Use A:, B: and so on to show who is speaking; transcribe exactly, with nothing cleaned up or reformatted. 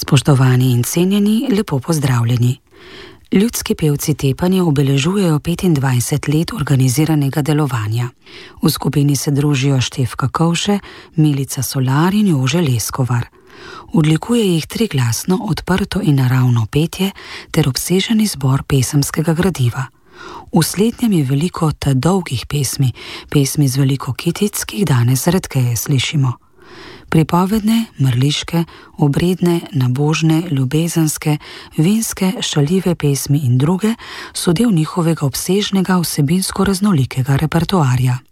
A: Spoštovani in cenjeni, lepo pozdravljeni. Ljudski pevci Tepanje obeležujejo petindvajset let organiziranega delovanja. V skupini se družijo Štefka Kovše, Milica Solar in Jože Leskovar. Odlikuje jih triglasno, odprto in naravno petje ter obsežen izbor pesemskega gradiva. V slednjem je veliko ta dolgih pesmi, pesmi z veliko kitic, ki jih danes redkeje slišimo. Pripovedne, mrliške, obredne, nabožne, ljubezenske, vinske, šaljive pesmi in druge so del njihovega obsežnega, vsebinsko raznolikega repertoarja.